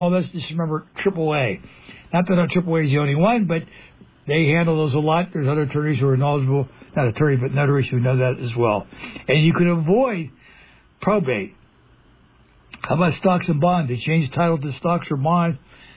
let's just remember AAA. Not that AAA is the only one, but they handle those a lot. There's other attorneys who are knowledgeable, not attorneys, but notaries who know that as well. And you can avoid probate. How about stocks and bonds? They change title to stocks or bonds.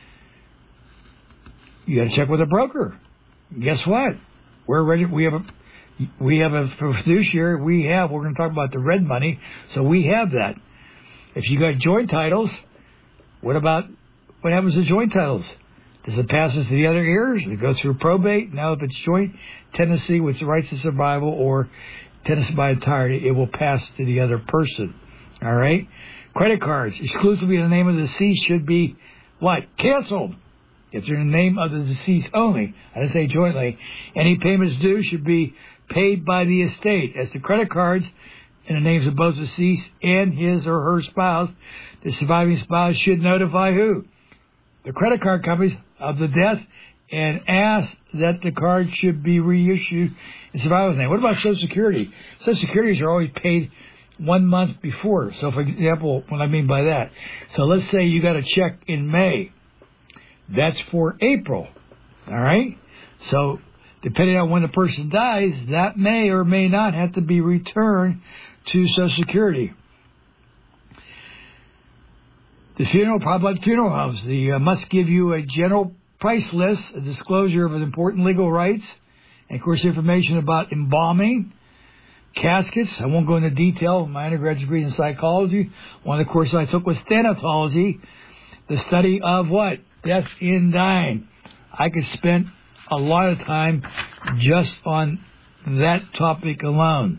You got to check with a broker. Guess what? We're ready. We have a fiduciary. We're going to talk about the red money. So we have that. If you got joint titles, what happens to joint titles? Does it pass to the other heirs? It goes through probate. Now, if it's joint tenancy with the rights of survival or tenancy by entirety, it will pass to the other person. All right? Credit cards, exclusively in the name of the deceased, should be, what? Canceled. If they're in the name of the deceased only, I didn't say jointly, any payments due should be paid by the estate. As the credit cards in the names of both deceased and his or her spouse, the surviving spouse should notify who? The credit card companies of the death and ask that the card should be reissued in survivor's name. What about Social Security? Social Securities are always paid 1 month before. So, for example, what I mean by that, so let's say you got a check in May. That's for April. All right? So, depending on when the person dies, that may or may not have to be returned to Social Security. The funeral, probably like funeral homes, must give you a general price list, a disclosure of important legal rights, and, of course, information about embalming, caskets. I won't go into detail. My undergraduate degree in psychology. One of the courses I took was thanatology, the study of what? Death in dying. I could spend a lot of time just on that topic alone.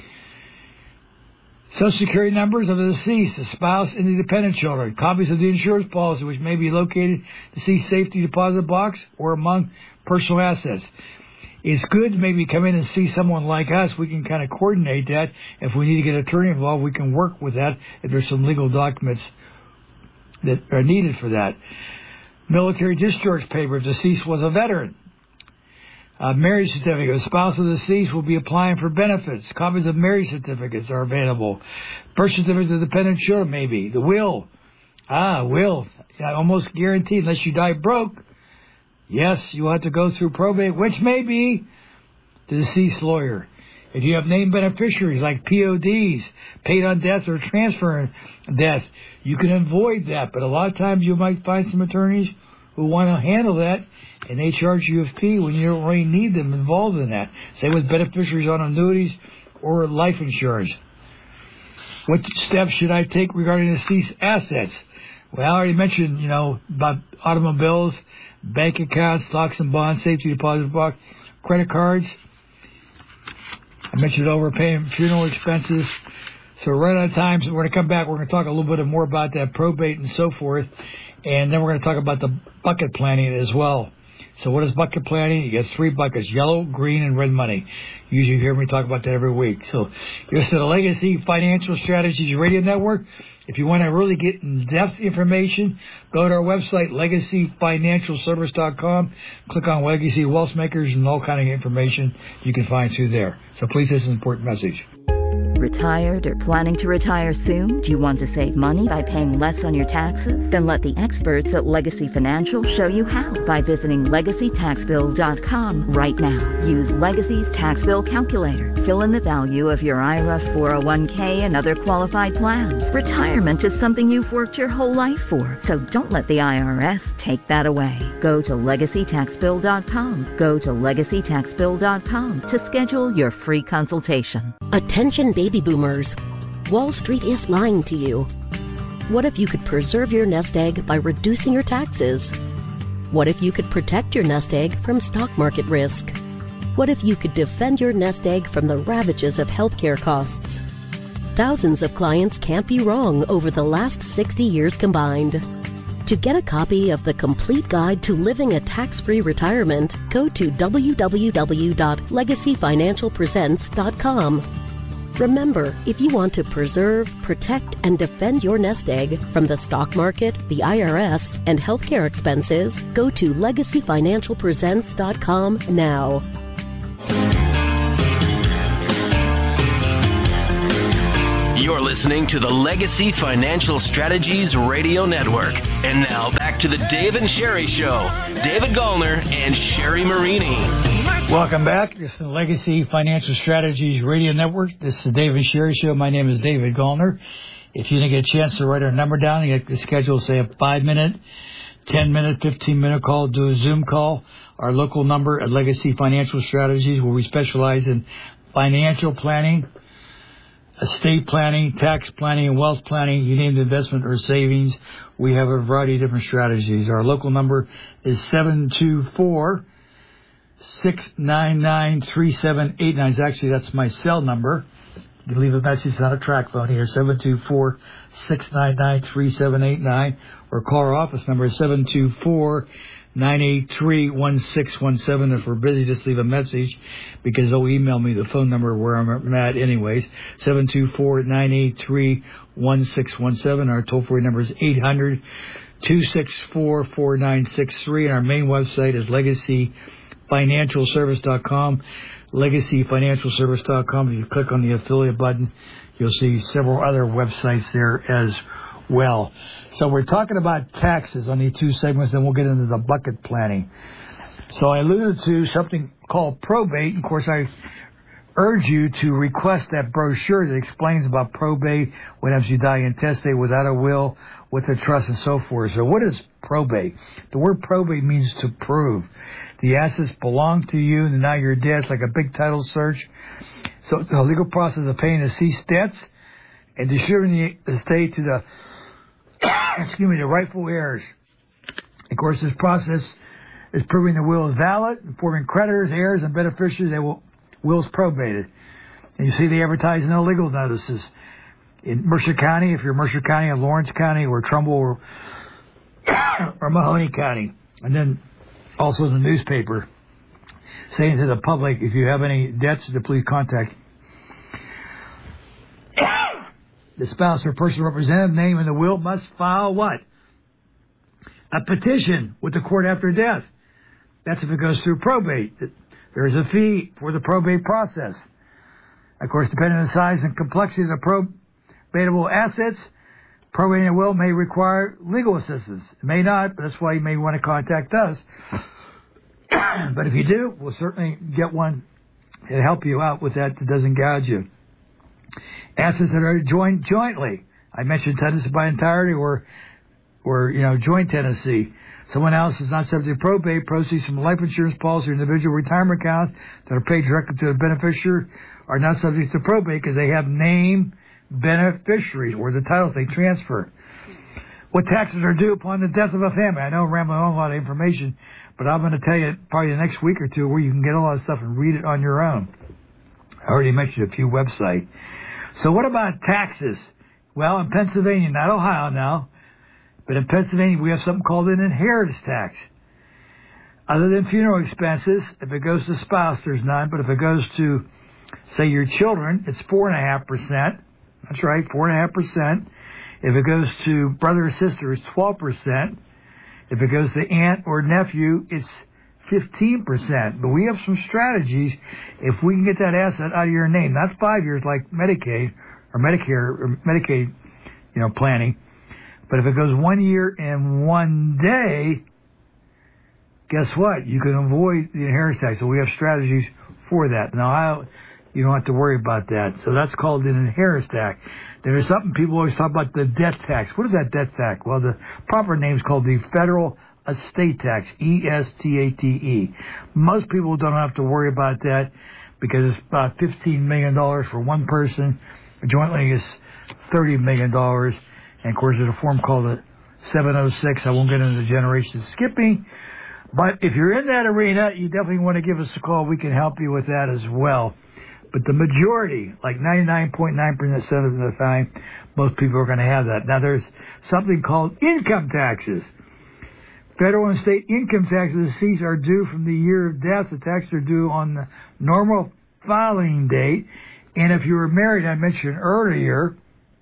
Social Security numbers of the deceased, the spouse, and the dependent children. Copies of the insurance policy, which may be located in the deceased safety deposit box or among personal assets. It's good to maybe come in and see someone like us. We can kind of coordinate that. If we need to get an attorney involved, we can work with that if there's some legal documents that are needed for that. Military discharge paper if the deceased was a veteran. Marriage certificate. The spouse of the deceased will be applying for benefits. Copies of marriage certificates are available. Birth certificates of dependent children, maybe. The will. Will. Almost guaranteed, unless you die broke. Yes, you will have to go through probate, which may be the deceased lawyer. If you have named beneficiaries like PODs, paid on death or transfer on death, you can avoid that. But a lot of times you might find some attorneys who want to handle that, and they charge you a fee when you don't really need them involved in that. Same with beneficiaries on annuities or life insurance. What steps should I take regarding deceased assets? Well, I already mentioned, about automobiles, bank accounts, stocks and bonds, safety deposit box, credit cards. I mentioned overpaying funeral expenses. So we're running out of time, so we're going to come back. We're going to talk a little bit more about that probate and so forth. And then we're going to talk about the bucket planning as well. So what is bucket planning? You get 3 buckets, yellow, green, and red money. Usually you hear me talk about that every week. So you're listening to the Legacy Financial Strategies Radio Network. If you want to really get in-depth information, go to our website, legacyfinancialservice.com. Click on Legacy Wealth Makers and all kind of information you can find through there. So please, this is an important message. Retired or planning to retire soon? Do you want to save money by paying less on your taxes? Then let the experts at Legacy Financial show you how by visiting LegacyTaxBill.com right now. Use Legacy's tax bill calculator. Fill in the value of your IRA, 401k, and other qualified plans. Retirement is something you've worked your whole life for, so don't let the IRS take that away. Go to LegacyTaxBill.com. Go to LegacyTaxBill.com to schedule your free consultation. Attention baby boomers. Wall Street is lying to you. What if you could preserve your nest egg by reducing your taxes? What if you could protect your nest egg from stock market risk? What if you could defend your nest egg from the ravages of healthcare costs? Thousands of clients can't be wrong over the last 60 years combined. To get a copy of the complete guide to living a tax-free retirement, go to www.legacyfinancialpresents.com. Remember, if you want to preserve, protect, and defend your nest egg from the stock market, the IRS, and healthcare expenses, go to legacyfinancialpresents.com now. You're listening to the Legacy Financial Strategies Radio Network. And now back to the Dave and Sherry Show. David Gallner and Sherry Marini. Welcome back. This is the Legacy Financial Strategies Radio Network. This is the Dave and Sherry Show. My name is David Gallner. If you didn't get a chance to write our number down, you get the schedule, say a 5-minute, 10-minute, 15-minute call, do a Zoom call. Our local number at Legacy Financial Strategies, where we specialize in financial planning, estate planning, tax planning, and wealth planning. You name the investment or savings. We have a variety of different strategies. Our local number is 724-699-3789. Actually, that's my cell number. You can leave a message on a track phone here, 724-699-3789, or call our office number, 724-983-1617. If we're busy, just leave a message, because they'll email me the phone number where I'm at anyways, 724-983-1617. Our toll-free number is 800-264-4963, and our main website is LegacyFinancialService.com. LegacyFinancialService.com. If you click on the affiliate button, you'll see several other websites there as well. So we're talking about taxes on these two segments, then we'll get into the bucket planning. So I alluded to something called probate. Of course, I urge you to request that brochure that explains about probate, what happens if you die intestate, without a will, with a trust, and so forth. So what is probate? The word probate means to prove. The assets belong to you, and now you're dead. It's like a big title search. So it's a legal process of paying deceased debts and distributing the estate to the the rightful heirs. Of course, this process is proving the will is valid, informing creditors, heirs, and beneficiaries that will is probated. And you see they advertise in the legal notices in Mercer County, if you're Mercer County, or Lawrence County, or Trumbull, or Mahoney County. And then also in the newspaper, saying to the public, if you have any debts, to please contact the spouse or personal representative name in the will must file what? A petition with the court after death. That's if it goes through probate. There is a fee for the probate process. Of course, depending on the size and complexity of the probatable assets, probating a will may require legal assistance. It may not, but that's why you may want to contact us. But if you do, we'll certainly get one to help you out with that doesn't gouge you. Assets that are joined jointly. I mentioned tenancy by entirety or joint tenancy. Someone else is not subject to probate. Proceeds from a life insurance policy or individual retirement accounts that are paid directly to the beneficiary are not subject to probate because they have named beneficiaries or the titles they transfer. What taxes are due upon the death of a family. I know I'm rambling on a lot of information, but I'm going to tell you probably the next week or two where you can get a lot of stuff and read it on your own. I already mentioned a few websites. So what about taxes? Well, in Pennsylvania, not Ohio now, but in Pennsylvania we have something called an inheritance tax. Other than funeral expenses, if it goes to spouse, there's none. But if it goes to, say, your children, it's 4.5%. That's right, 4.5%. If it goes to brother or sister, it's 12%. If it goes to aunt or nephew, it's 15%. But we have some strategies if we can get that asset out of your name. Not 5 years like Medicaid or Medicare or Medicaid, planning. But if it goes 1 year and 1 day, guess what? You can avoid the inheritance tax. So we have strategies for that. Now, you don't have to worry about that. So that's called an inheritance tax. There's something people always talk about, the death tax. What is that death tax? Well, the proper name is called the federal estate tax, ESTATE. Most people don't have to worry about that because it's about $15 million for one person. Jointly, it's $30 million. And, of course, there's a form called a 706. I won't get into the generation skipping. But if you're in that arena, you definitely want to give us a call. We can help you with that as well. But the majority, like 99.9% of the time, most people are going to have that. Now, there's something called income taxes. Federal and state income taxes deceased are due from the year of death. The taxes are due on the normal filing date. And if you were married, I mentioned earlier,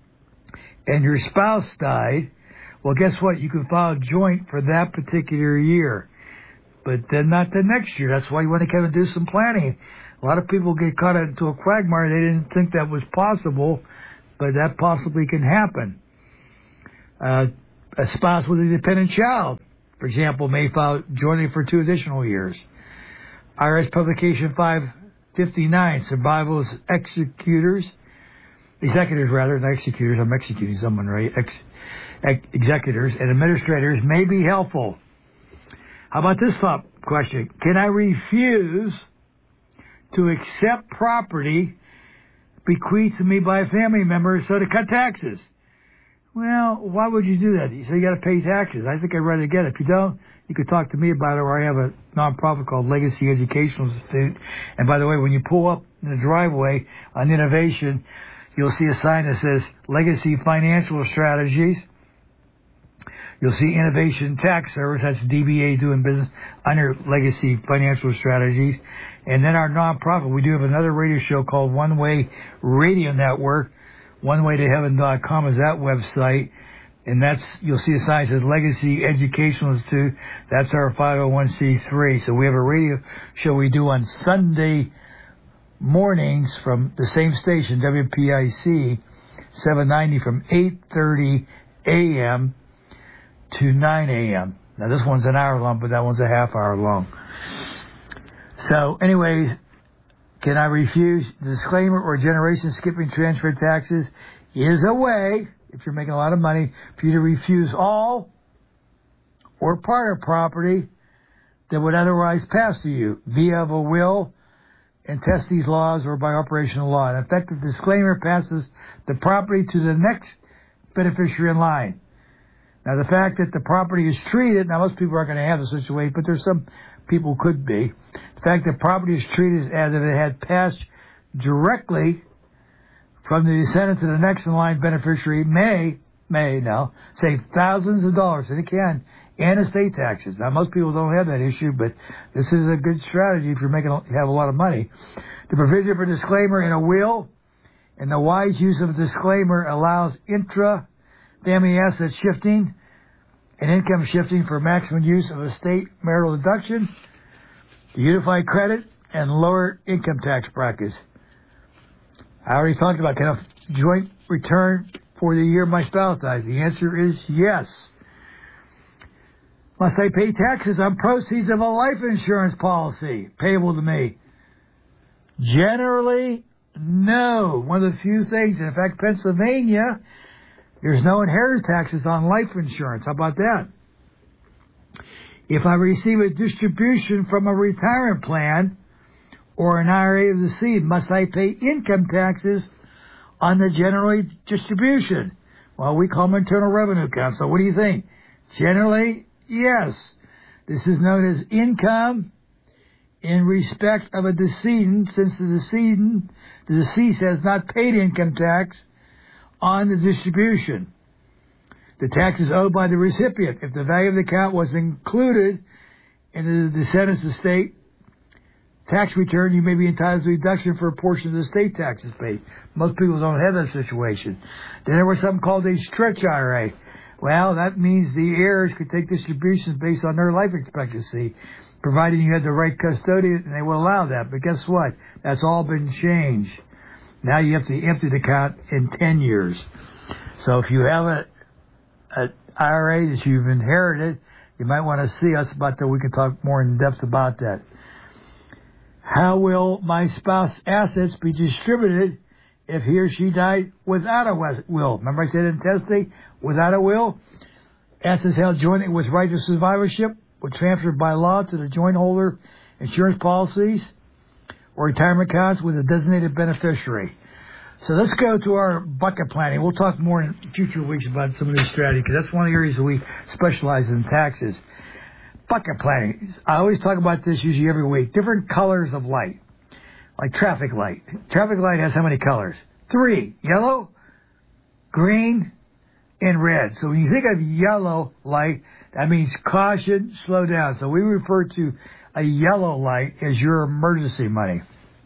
and your spouse died, well, guess what? You can file joint for that particular year. But then not the next year. That's why you want to kind of do some planning. A lot of people get caught into a quagmire. They didn't think that was possible but that possibly can happen. A spouse with a dependent child, for example, may file jointly for 2 additional years. IRS Publication 559, survival executors, not executors, I'm executing someone, right? Executors and administrators may be helpful. How about this question? Can I refuse to accept property bequeathed to me by a family member so to cut taxes? Well, why would you do that? You say you got to pay taxes. I think I'd rather get it. If you don't, you could talk to me about it, or I have a nonprofit called Legacy Educational Institute. And by the way, when you pull up in the driveway on Innovation, you'll see a sign that says Legacy Financial Strategies. You'll see Innovation Tax Service, that's DBA doing business under Legacy Financial Strategies. And then our nonprofit, we do have another radio show called One Way Radio Network. OneWayToHeaven.com is that website. And you'll see a sign that says Legacy Educational Institute. That's our 501c3. So we have a radio show we do on Sunday mornings from the same station, WPIC 790, from 8:30 a.m. to 9 a.m. Now, this one's an hour long, but that one's a half hour long. So, anyways, can I refuse? The disclaimer or generation skipping transfer taxes is a way, if you're making a lot of money, for you to refuse all or part of property that would otherwise pass to you via a will and test these laws or by operational law. In effect, the disclaimer passes the property to the next beneficiary in line. Now, the fact that the property is treated, now most people aren't going to have this situation, but there's some people could be. The fact that property is treated as if it had passed directly from the descendant to the next in line beneficiary may now save thousands of dollars, and it can, and estate taxes. Now, most people don't have that issue, but this is a good strategy if you have a lot of money. The provision for disclaimer in a will and the wise use of a disclaimer allows intra-family asset shifting and income shifting for maximum use of estate marital deduction, unified credit, and lower income tax brackets. I already talked about, can a joint return for the year my spouse dies? The answer is yes. Must I pay taxes on proceeds of a life insurance policy payable to me? Generally, no. One of the few things, in fact, Pennsylvania, there's no inheritance taxes on life insurance. How about that? If I receive a distribution from a retirement plan or an IRA of the seed, must I pay income taxes on the general distribution? Well, we call them internal revenue accounts. So what do you think? Generally, yes. This is known as income in respect of a decedent, since the deceased has not paid income tax on the distribution. The tax is owed by the recipient. If the value of the account was included in the descendant's estate tax return, you may be entitled to a deduction for a portion of the estate taxes paid. Most people don't have that situation. Then there was something called a stretch IRA. Well, that means the heirs could take distributions based on their life expectancy, provided you had the right custodian, and they will allow that. But guess what? That's all been changed. Now you have to empty the account in 10 years. So if you have an IRA that you've inherited, you might want to see us about that. We can talk more in depth about that. How will my spouse's assets be distributed if he or she died without a will? Remember I said intestate, without a will? Assets held jointly with right to survivorship were transferred by law to the joint holder insurance policies or retirement accounts with a designated beneficiary. So let's go to our bucket planning. We'll talk more in future weeks about some of these strategies, because that's one of the areas that we specialize in taxes. Bucket planning. I always talk about this usually every week. Different colors of light, like traffic light. Traffic light has how many colors? 3. Yellow, green, and red. So when you think of yellow light, that means caution, slow down. So we refer to a yellow light as your emergency money.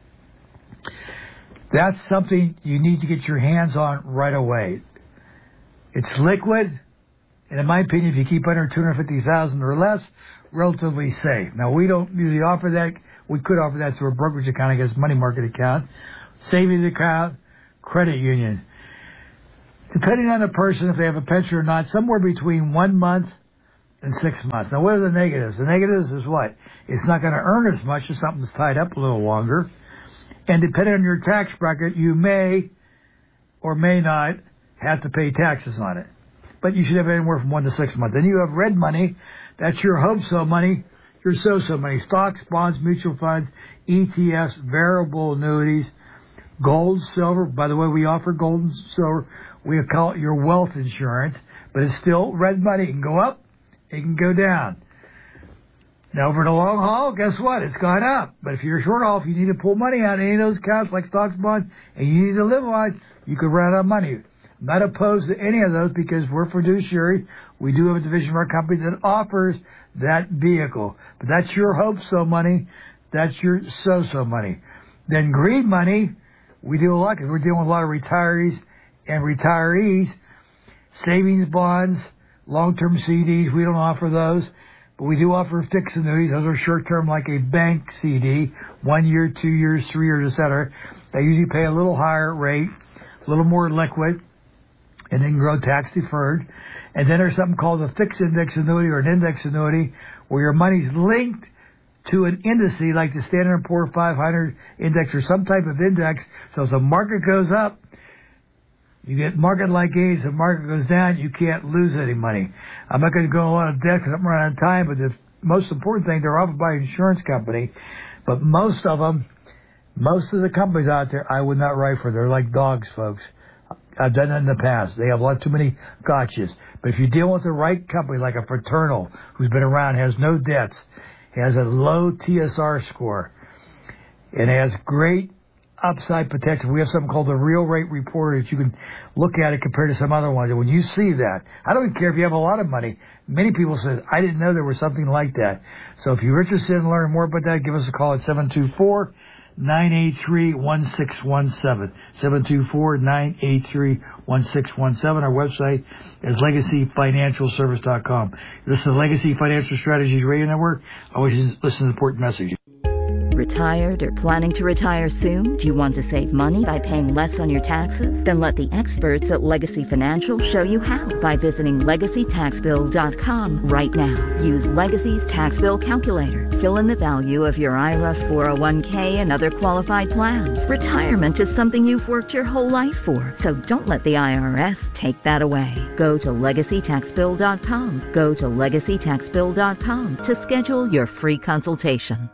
That's something you need to get your hands on right away. It's liquid, and in my opinion, if you keep under $250,000 or less, relatively safe. Now, we don't usually offer that. We could offer that through a brokerage account, I guess, money market account, savings account, credit union. depending on the person, if they have a pension or not, somewhere between 1 month and 6 months. Now, what are the negatives? The negatives is what? It's not going to earn as much as something's tied up a little longer. And depending on your tax bracket, you may or may not have to pay taxes on it. But you should have anywhere from 1 to 6 months. Then you have red money. That's your hope-so money, your so-so money. Stocks, bonds, mutual funds, ETFs, variable annuities, gold, silver. By the way, we offer gold and silver. We call it your wealth insurance. But it's still red money. It can go up. It can go down. Now, over the long haul, guess what? It's gone up. But if you're short haul, if you need to pull money out of any of those accounts like stocks, bonds, and you need to live on, you could run out of money. I'm not opposed to any of those because we're fiduciary. We do have a division of our company that offers that vehicle. But that's your hope-so money. That's your so-so money. Then green money, we do a lot because we're dealing with a lot of retirees and retirees. Savings bonds, long-term CDs, we don't offer those. But we do offer fixed annuities. Those are short-term like a bank CD, 1 year, 2 years, 3 years, etc. They usually pay a little higher rate, a little more liquid, and then grow tax-deferred. And then there's something called a fixed index annuity or an index annuity where your money's linked to an index like the Standard & Poor's 500 index or some type of index. So if the market goes up, you get market-like gains. If the market goes down, you can't lose any money. I'm not going to go a lot of debt because I'm running out of time, but the most important thing, they're offered by an insurance company. But most of the companies out there, I would not write for. They're like dogs, folks. I've done that in the past. They have a lot too many gotchas. But if you deal with the right company, like a Fraternal, who's been around, has no debts, has a low TSR score, and has great upside protection. We have something called the real rate reporter that you can look at it compared to some other ones. And when you see that, I don't even care if you have a lot of money. Many people say, I didn't know there was something like that. So if you're interested in learning more about that, give us a call at 724-983-1617. 724-983-1617. Our website is legacyfinancialservice.com. This is the Legacy Financial Strategies Radio Network. I want you to listen to the important message. Retired or planning to retire soon? Do you want to save money by paying less on your taxes? Then let the experts at Legacy Financial show you how by visiting LegacyTaxBill.com right now. Use Legacy's Tax Bill Calculator. Fill in the value of your IRA, 401k, and other qualified plans. Retirement is something you've worked your whole life for, so don't let the IRS take that away. Go to LegacyTaxBill.com. Go to LegacyTaxBill.com to schedule your free consultation.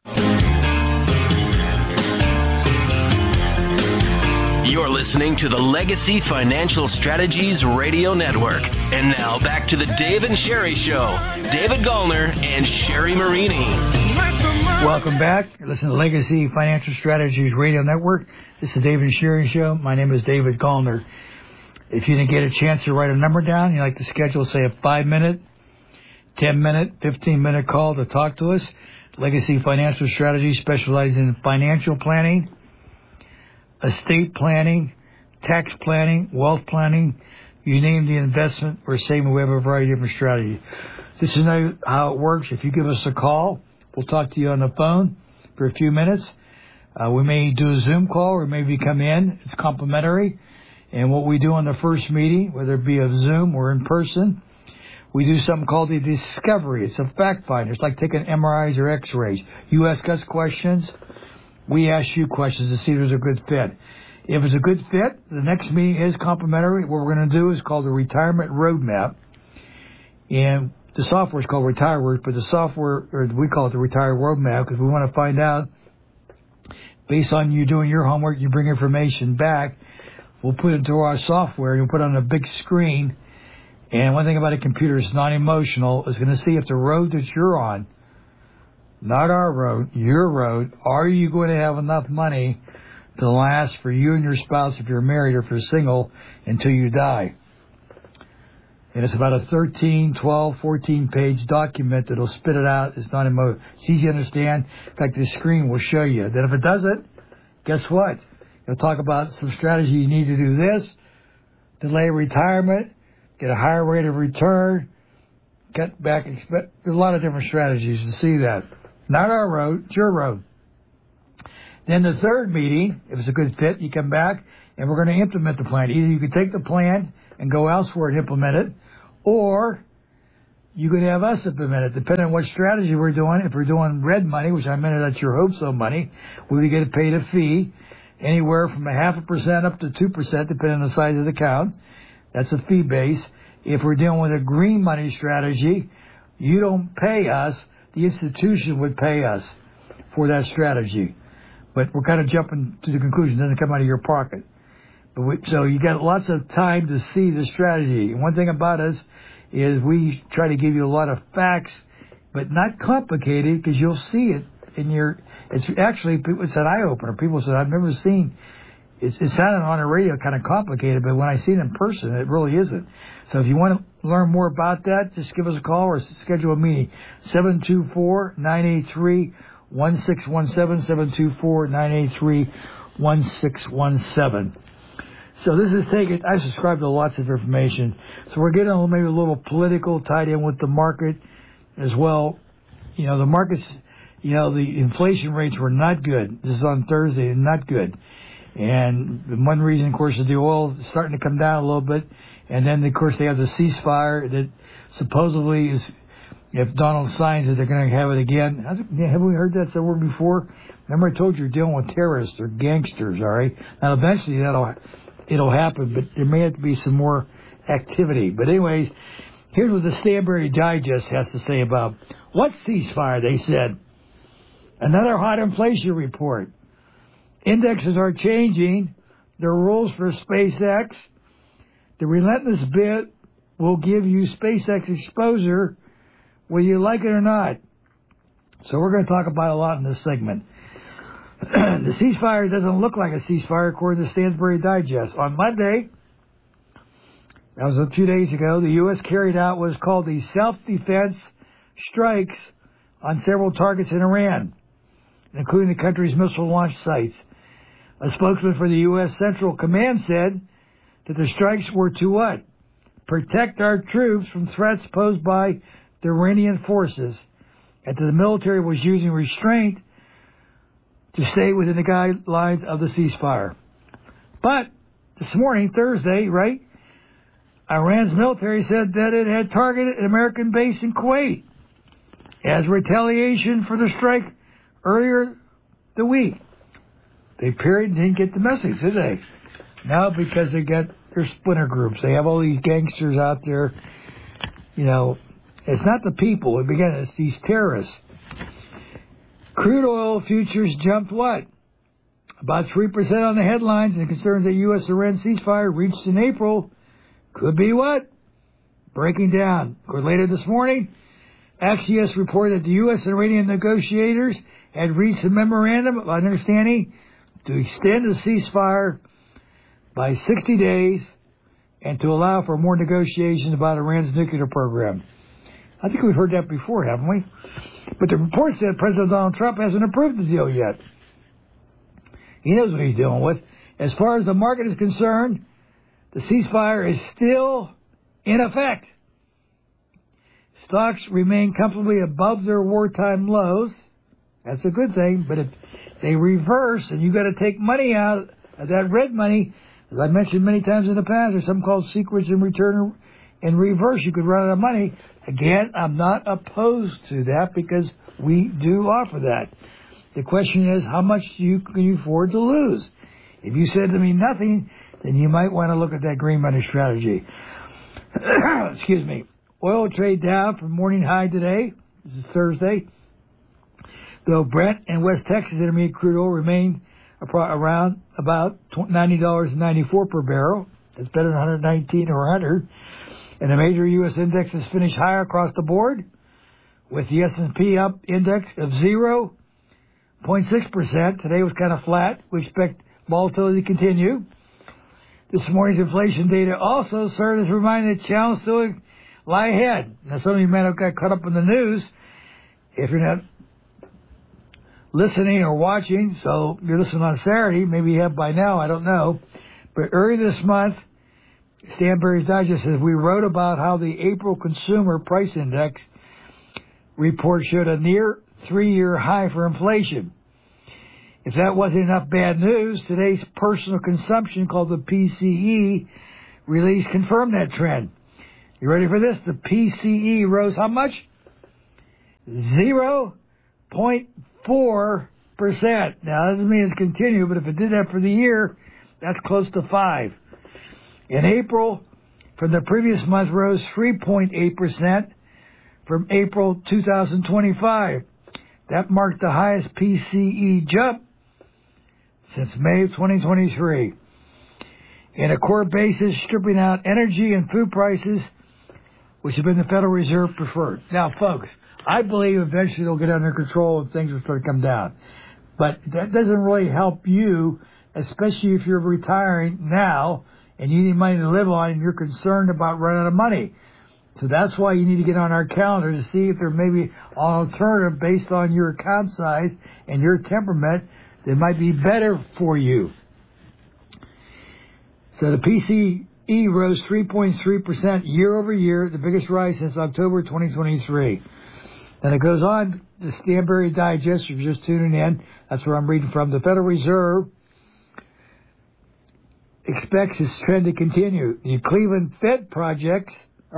You're listening to the Legacy Financial Strategies Radio Network. And now back to the Dave and Sherry Show. David Gallner and Sherry Marini. Welcome back. Listen to Legacy Financial Strategies Radio Network. This is the Dave and Sherry Show. My name is David Gallner. If you didn't get a chance to write a number down, you'd like to schedule, say, a 5-minute, 10-minute, 15-minute call to talk to us. Legacy Financial Strategies specializes in financial planning, estate planning, tax planning, wealth planning, you name the investment or saving, we have a variety of different strategies. This is how it works. If you give us a call, we'll talk to you on the phone for a few minutes. We may do a Zoom call or maybe come in. It's complimentary. And what we do on the first meeting, whether it be a Zoom or in person, we do something called the discovery. It's a fact finder. It's like taking MRIs or X-rays. You ask us questions. We ask you questions to see if there's a good fit. If it's a good fit, the next meeting is complimentary. What we're going to do is called the Retirement Roadmap. And the software is called RetireWorks, but the software, or we call it the Retire Roadmap, because we want to find out, based on you doing your homework, you bring information back, we'll put it into our software, and we'll put it on a big screen. And one thing about a computer, it's non-emotional, is going to see if the road that you're on, not our road, your road, are you going to have enough money to last for you and your spouse if you're married or if you're single until you die. And it's about a 13, 12, 14-page document that'll spit it out. It's not emotional. It's easy to understand. In fact, the screen will show you. Then if it doesn't, guess what? It'll talk about some strategy. You need to do this, delay retirement, get a higher rate of return, cut back. There's a lot of different strategies to see that. Not our road, it's your road. Then the third meeting, if it's a good fit, you come back, and we're going to implement the plan. Either you can take the plan, and go elsewhere and implement it, or you could have us implement it, depending on what strategy we're doing. If we're doing red money, which I meant that's your hope so money, we would get paid a fee anywhere from 0.5% up to 2%, depending on the size of the account. That's a fee base. If we're dealing with a green money strategy, you don't pay us. The institution would pay us for that strategy. But we're kind of jumping to the conclusion. It doesn't come out of your pocket. So you got lots of time to see the strategy. One thing about us is we try to give you a lot of facts, but not complicated, because you'll see it in your... It's actually, it's an eye-opener. People said, I've never seen... It sounded on the radio kind of complicated, but when I see it in person, it really isn't. So if you want to learn more about that, just give us a call or schedule a meeting. 724-983-1617, 724-983-1617. So this is taken, I subscribe to lots of information. So we're getting maybe a little political tied in with the market as well. You know, the markets, you know, the inflation rates were not good. This is on Thursday, not good. And one reason, of course, is the oil is starting to come down a little bit. And then, of course, they have the ceasefire that supposedly is, if Donald signs it, they're going to have it again. Have we heard that somewhere before? Remember I told you you're dealing with terrorists or gangsters, all right? Now, eventually it'll happen, but there may have to be some more activity. But anyways, here's what the Stanberry Digest has to say about what ceasefire, they said. Another hot inflation report. Indexes are changing. The rules for SpaceX. The relentless bid will give you SpaceX exposure whether you like it or not. So we're going to talk about a lot in this segment. The ceasefire doesn't look like a ceasefire according to Stanberry Digest. On Monday, that was a few days ago, the U.S. carried out what is called the self-defense strikes on several targets in Iran, including the country's missile launch sites. A spokesman for the U.S. Central Command said that the strikes were to what? Protect our troops from threats posed by the Iranian forces, and that the military was using restraint to stay within the guidelines of the ceasefire. But this morning, Thursday, right, Iran's military said that it had targeted an American base in Kuwait as retaliation for the strike earlier the week. They appeared and didn't get the message, did they? Now, because they got their splinter groups. They have all these gangsters out there. You know, it's not the people. Again, it's these terrorists. Crude oil futures jumped what? About 3% on the headlines, and concerns that U.S.-Iran ceasefire reached in April could be what? Breaking down. Or later this morning, Axios reported that the U.S. and Iranian negotiators had reached a memorandum of understanding to extend the ceasefire by 60 days and to allow for more negotiations about Iran's nuclear program. I think we've heard that before, haven't we? But the report said President Donald Trump hasn't approved the deal yet. He knows what he's dealing with. As far as the market is concerned, the ceasefire is still in effect. Stocks remain comfortably above their wartime lows. That's a good thing. But if they reverse and you got to take money out of that red money, as I mentioned many times in the past, there's something called secrets in return. In reverse, you could run out of money. Again, I'm not opposed to that because we do offer that. The question is, how much can you afford to lose? If you said to me nothing, then you might want to look at that green money strategy. Excuse me. Oil trade down from morning high today. This is Thursday. Though Brent and West Texas Intermediate crude oil remain around about $90.94 per barrel. That's better than $119 or $100. And the major U.S. indexes finished higher across the board, with the S&P up index of 0.6%. Today was kind of flat. We expect volatility to continue. This morning's inflation data also served as a reminder that challenges still lie ahead. Now, some of you might have got caught up in the news. If you're not listening or watching, so you're listening on Saturday, maybe you have by now, I don't know. But earlier this month, Stanberry Digest says we wrote about how the April Consumer Price Index report showed a near 3-year high for inflation. If that wasn't enough bad news, today's personal consumption, called the PCE, release confirmed that trend. You ready for this? The PCE rose how much? 0.4%. Now, that doesn't mean it's continued, but if it did that for the year, that's close to 5. In April, from the previous month, rose 3.8% from April 2025. That marked the highest PCE jump since May of 2023. In a core basis, stripping out energy and food prices, which have been the Federal Reserve preferred. Now, folks, I believe eventually they'll get under control and things will start to come down. But that doesn't really help you, especially if you're retiring now and you need money to live on and you're concerned about running out of money. So that's why you need to get on our calendar to see if there may be an alternative based on your account size and your temperament that might be better for you. So the PCE rose 3.3% year over year, the biggest rise since October 2023. And it goes on to Stanberry Digest, if you're just tuning in. That's where I'm reading from. The Federal Reserve expects this trend to continue. The Cleveland Fed projects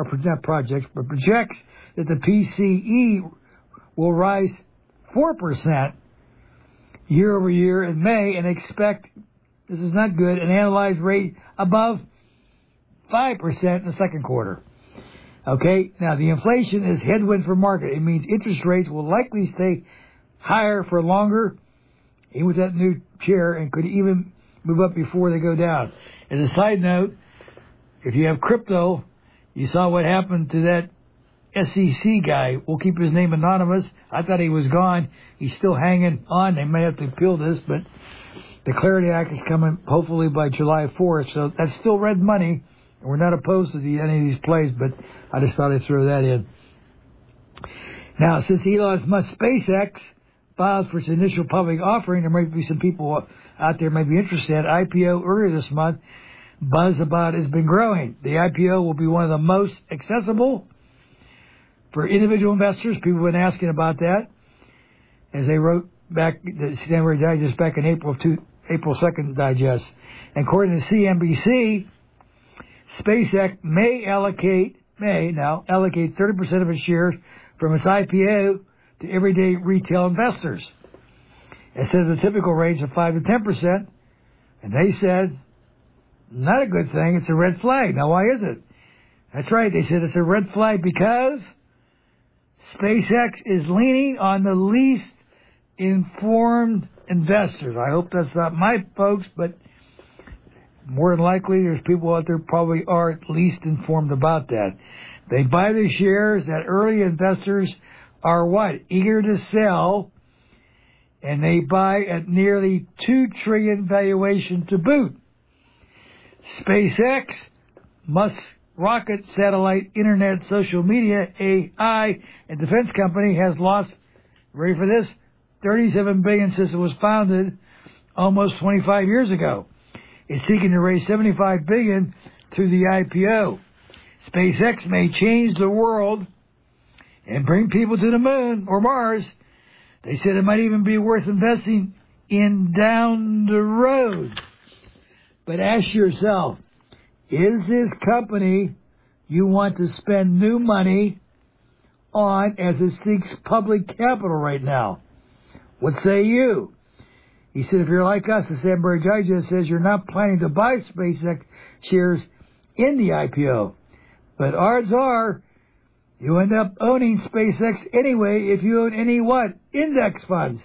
that the PCE will rise 4% year over year in May and expect, this is not good, an annualized rate above 5% in the second quarter. Okay, now the inflation is headwind for market. It means interest rates will likely stay higher for longer, even with that new chair, and could even move up before they go down. As a side note, if you have crypto, you saw what happened to that SEC guy. We'll keep his name anonymous. I thought he was gone. He's still hanging on. They may have to appeal this, but the Clarity Act is coming hopefully by July 4th. So that's still red money. And we're not opposed to any of these plays, but I just thought I'd throw that in. Now, since Elon Musk's SpaceX filed for its initial public offering, there might be some people out there may be interested. IPO earlier this month, buzz about it has been growing. The IPO will be one of the most accessible for individual investors. People have been asking about that, as they wrote back the Stanberry Digest back in April 2nd Digest. And according to CNBC, SpaceX may allocate 30% of its shares from its IPO to everyday retail investors, instead of the typical range of 5 to 10%. And they said, not a good thing. It's a red flag. Now, why is it? That's right. They said it's a red flag because SpaceX is leaning on the least informed investors. I hope that's not my folks, but more than likely there's people out there probably are at least informed about that. They buy the shares that early investors are what? Eager to sell, and they buy at nearly $2 trillion valuation to boot. SpaceX, Musk's rocket, satellite, internet, social media, AI, and defense company has lost, ready for this, $37 billion since it was founded almost 25 years ago. It's seeking to raise $75 billion through the IPO. SpaceX may change the world and bring people to the moon or Mars. They said it might even be worth investing in down the road. But ask yourself, is this company you want to spend new money on as it seeks public capital right now? What say you? He said, if you're like us, the Stanberry Digest says you're not planning to buy SpaceX shares in the IPO. But odds are you end up owning SpaceX anyway if you own any what? Index funds.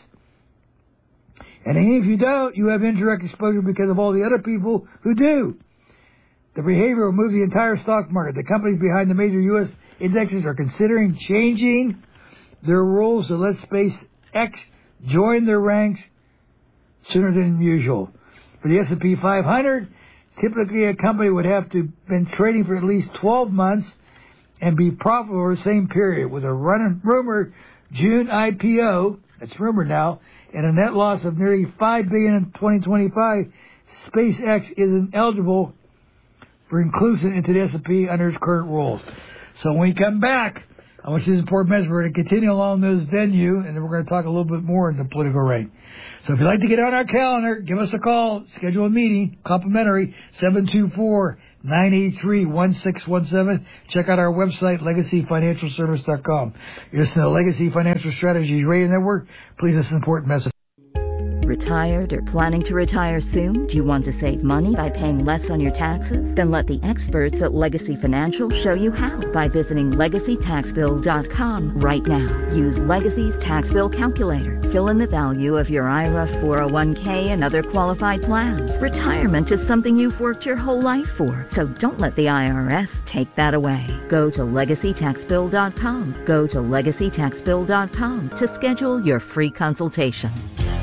And even if you don't, you have indirect exposure because of all the other people who do. The behavior will move the entire stock market. The companies behind the major U.S. indexes are considering changing their rules to let SpaceX join their ranks sooner than usual. For the S&P 500, typically a company would have to have been trading for at least 12 months and be profitable over the same period. With a rumored June IPO, that's rumored now, and a net loss of nearly $5 billion in 2025, SpaceX isn't eligible for inclusion into the S&P under its current rules. So when we come back, I want you to support Mesmer. We're going to continue along those venue, and then we're going to talk a little bit more in the political ring. So if you'd like to get on our calendar, give us a call, schedule a meeting, complimentary, 724-9 983-1617. Check out our website, legacyfinancialservice.com. You're listening to Legacy Financial Strategies Radio Network. Please listen to important message. Retired or planning to retire soon? Do you want to save money by paying less on your taxes? Then let the experts at Legacy Financial show you how by visiting LegacyTaxBill.com right now. Use Legacy's tax bill calculator. Fill in the value of your IRA, 401k, and other qualified plans. Retirement is something you've worked your whole life for, so don't let the IRS take that away. Go to LegacyTaxBill.com. Go to LegacyTaxBill.com to schedule your free consultation.